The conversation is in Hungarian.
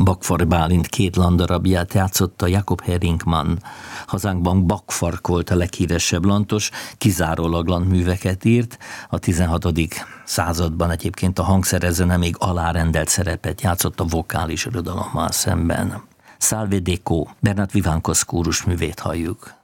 Bakfar Bálint 2 landdarabját játszotta Jakob Herringmann. Hazánkban Bakfark volt a leghíresebb lantos, kizárólag landműveket írt. A 16. században egyébként a hangszerezene még alárendelt szerepet játszott a vokális irodalommal szemben. Salve Deco, Bernard Vivancos kórusművét halljuk.